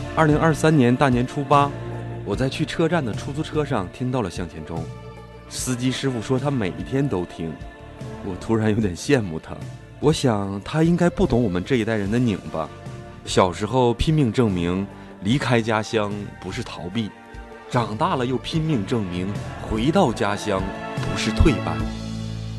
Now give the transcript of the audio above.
2023年大年初8，我在去车站的出租车上听到了向前冲，司机师傅说他每一天都听，我突然有点羡慕他。我想他应该不懂我们这一代人的拧吧。小时候拼命证明离开家乡不是逃避，长大了又拼命证明回到家乡不是退班。